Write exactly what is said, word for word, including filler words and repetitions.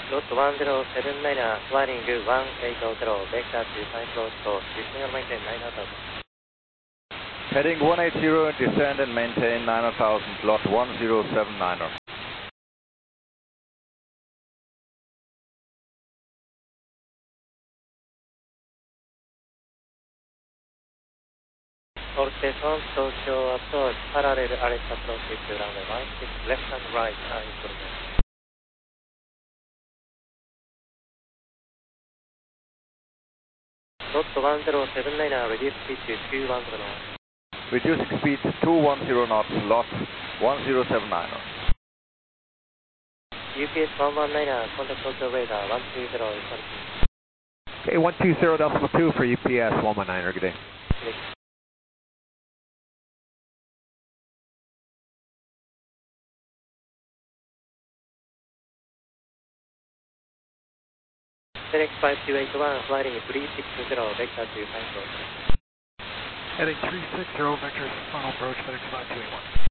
ロットone zero seven nine er, flying one eight zero, vector to five approach for descend and maintain nine thousand. Heading one eight zero, descend and maintain nine thousand, lot one zero seven nine er. All stations, Tokyo approach, parallel arrest approach to runway one six, left and right are improvement. Lot one zero seven nine er, reduce speed to two one zero knots. Reducing speed to two one zero knots, lot one zero seven nine er. U P S one one nine er, contact Tokyo radar one two zero, Okay, one two zero decimal two for U P S one one nine er, good day. click. Select five two eight one, flying three six zero, vector to five approach. Heading three six zero, vector final approach, FedEx five two eight one.